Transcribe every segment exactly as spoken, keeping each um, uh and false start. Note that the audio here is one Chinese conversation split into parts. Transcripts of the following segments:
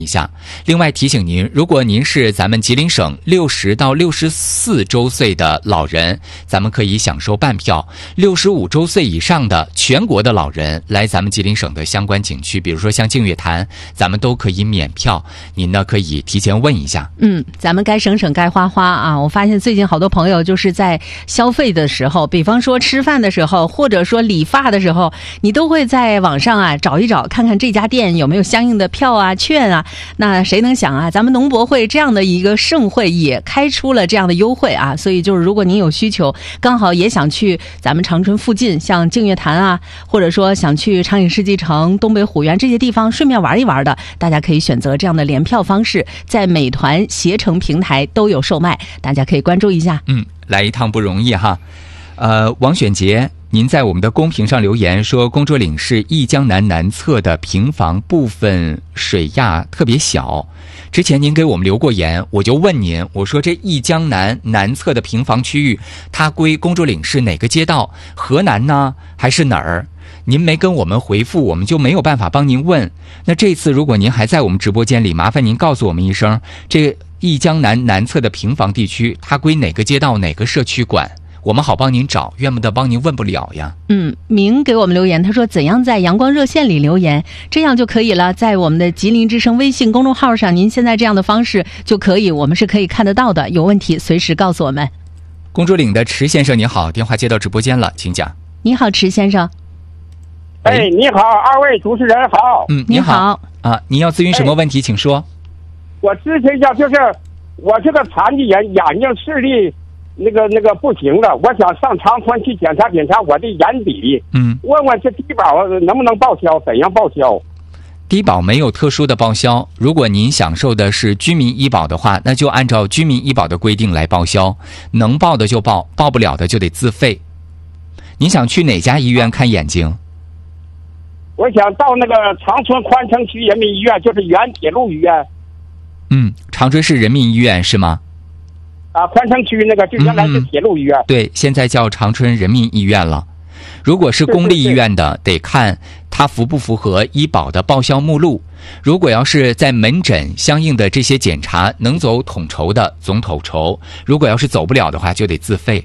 一下。另外提醒您，如果您是咱们吉林省六十到六十四周岁的老人，咱们可以享受半票；六十五周岁以上的全国的老人来咱们吉林省的相关景区，比如说像净月潭，咱们都可以免票。您呢可以提前问一下。 嗯，咱们该省省该花花啊！我发现最近好多朋友就是在消费的时候，比方说吃饭的时候，或者说理发的时候，你都会在网上啊找一找，看看这家店有没有相应的票啊、券啊。那谁能想啊，咱们农博会这样的一个盛会也开出了这样的优惠啊！所以就是如果您有需求，刚好也想去咱们长春附近，像净月潭啊，或者说想去长影世纪城、东北虎园这些地方顺便玩一玩的，大家可以选择这样的联票方式，在美团、携程平台都有售卖，大家可以关注一下。 嗯，来一趟不容易哈。呃，王选杰，您在我们的公屏上留言说，公主岭市一江南南侧的平房部分水压特别小。之前您给我们留过言，我就问您，我说这一江南南侧的平房区域，它归公主岭市哪个街道？河南呢，还是哪儿？您没跟我们回复，我们就没有办法帮您问。那这次如果您还在我们直播间里，麻烦您告诉我们一声，这一江南南侧的平房地区，它归哪个街道、哪个社区管？我们好帮您找，怨不得帮您问不了呀。 嗯，明给我们留言，他说怎样在阳光热线里留言，这样就可以了。在我们的吉林之声微信公众号上，您现在这样的方式就可以，我们是可以看得到的。有问题随时告诉我们。 公主岭的池先生您好，电话接到直播间了，请讲。 你好，池先生。 哎，你好，二位主持人好。 嗯，你好啊，您要咨询什么问题，请说。 我咨询一下，就是我这个残疾人眼睛视力那个那个不行了，我想上长春去检查检查我的眼底。嗯，问问这低保能不能报销？怎样报销？ 低保没有特殊的报销，如果您享受的是居民医保的话，那就按照居民医保的规定来报销，能报的就报，报不了的就得自费。您想去哪家医院看眼睛？ 我想到那个长春宽城区人民医院，就是原铁路医院。 嗯，长春市人民医院是吗？ 啊，宽城区那个就原来是铁路医院。 嗯、对，现在叫长春人民医院了。如果是公立医院的，得看它符不符合医保的报销目录。如果要是在门诊相应的这些检查能走统筹的，总统筹；如果要是走不了的话，就得自费。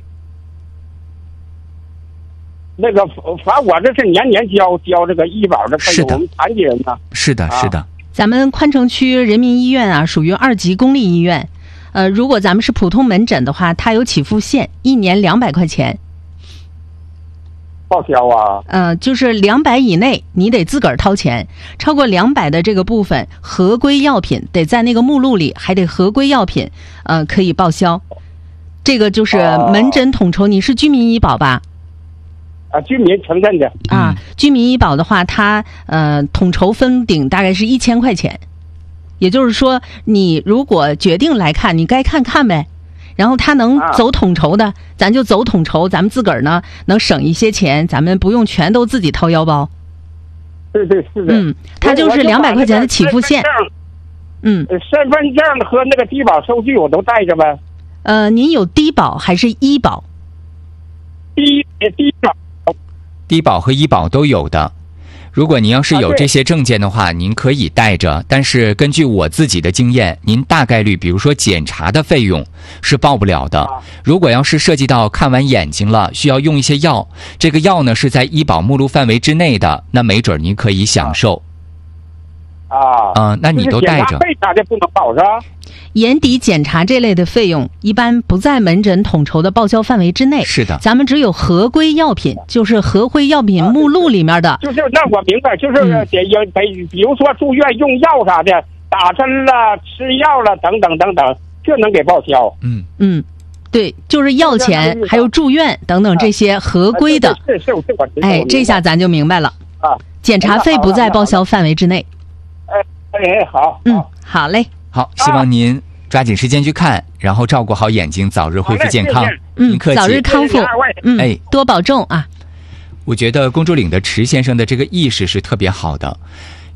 那个，反正我这是年年交交这个医保的费用，我们残疾人呢。 是的，是的。 啊、咱们宽城区人民医院啊，属于二级公立医院。呃，如果咱们是普通门诊的话，它有起付线，一年两百块钱。 报销啊？ 呃，就是两百以内，你得自个儿掏钱；超过两百的这个部分，合规药品得在那个目录里，还得合规药品，呃，可以报销。这个就是门诊统筹。你是居民医保吧？ 啊，居民城镇的啊，居民医保的话，它呃统筹封顶大概是一千块钱，也就是说，你如果决定来看，你该看看呗。然后他能走统筹的，啊、咱就走统筹，咱们自个儿呢能省一些钱，咱们不用全都自己掏腰包。 对对是的， 嗯，它就是两百块钱的起付线。嗯， 身份证和那个低保收据我都带着呗。 呃，您有低保还是医保？ 低低保。 低保和医保都有的，如果您要是有这些证件的话，您可以带着。但是根据我自己的经验，您大概率比如说检查的费用是报不了的。如果要是涉及到看完眼睛了，需要用一些药，这个药呢是在医保目录范围之内的，那没准您可以享受。 啊， 嗯、呃，那你都带着。 费大家不能报是吧？ 眼底检查这类的费用一般不在门诊统筹的报销范围之内。 是的， 咱们只有合规药品，就是合规药品目录里面的。 啊、就是那我明白，就是得得、嗯、比如说住院用药啥的，打针了、吃药了等等等等，这能给报销。 嗯嗯，对，就是药钱还有住院等等这些合规的。 是是是，我哎，这下咱就明白了啊。 检查费不在报销范围之内。 哎哎，好， 嗯，好嘞。 好，希望您抓紧时间去看，然后照顾好眼睛，早日恢复健康。 嗯，早日康复。嗯，哎，多保重啊！ 我觉得公主岭的池先生的这个意识是特别好的，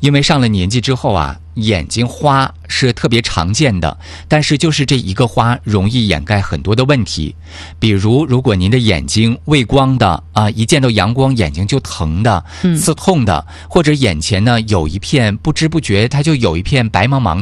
因为上了年纪之后啊，眼睛花是特别常见的，但是就是这一个花容易掩盖很多的问题。比如如果您的眼睛畏光的啊、呃，一见到阳光眼睛就疼的、刺痛的，或者眼前呢有一片不知不觉它就有一片白茫茫